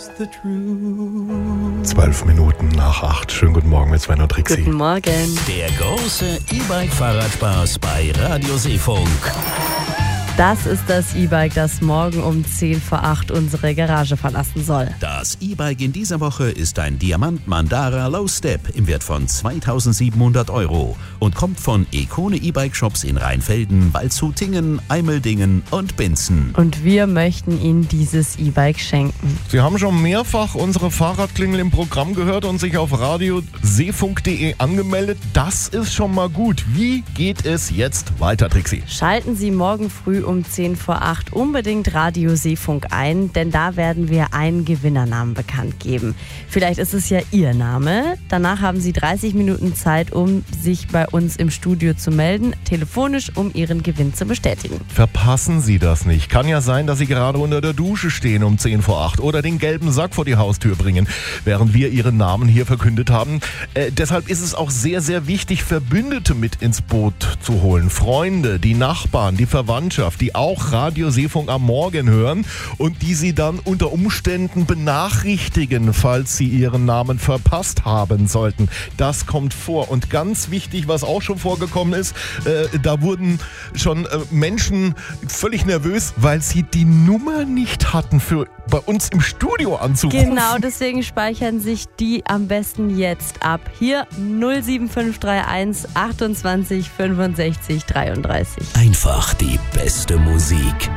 the truth. 12 Minuten nach 8. Schönen guten Morgen mit Sven und Trixi. Guten Morgen. Der große E-Bike-Fahrradspaß bei Radio Seefunk. Das ist das E-Bike, das morgen um 10 vor 8 unsere Garage verlassen soll. Das E-Bike in dieser Woche ist ein Diamant Mandara Low Step im Wert von 2.700 € und kommt von Ekone E-Bike Shops in Rheinfelden, Waldshutingen, Eimeldingen und Binzen. Und wir möchten Ihnen dieses E-Bike schenken. Sie haben schon mehrfach unsere Fahrradklingel im Programm gehört und sich auf radioseefunk.de angemeldet. Das ist schon mal gut. Wie geht es jetzt weiter, Trixi? Schalten Sie morgen früh um 10 vor 8 unbedingt Radio Seefunk ein, denn da werden wir einen Gewinnernamen bekannt geben. Vielleicht ist es ja Ihr Name. Danach haben Sie 30 Minuten Zeit, um sich bei uns im Studio zu melden, telefonisch, um Ihren Gewinn zu bestätigen. Verpassen Sie das nicht. Kann ja sein, dass Sie gerade unter der Dusche stehen um 10 vor 8 oder den gelben Sack vor die Haustür bringen, während wir Ihren Namen hier verkündet haben. Deshalb ist es auch sehr, sehr wichtig, Verbündete mit ins Boot zu holen. Freunde, die Nachbarn, die Verwandtschaft, die auch Radio Seefunk am Morgen hören und die Sie dann unter Umständen benachrichtigen, falls Sie Ihren Namen verpasst haben sollten. Das kommt vor. Und ganz wichtig, was auch schon vorgekommen ist, da wurden schon Menschen völlig nervös, weil sie die Nummer nicht hatten, für bei uns im Studio anzurufen. Genau, deswegen speichern sich die am besten jetzt ab. Hier 07531 28 65 33. Einfach die beste Musik.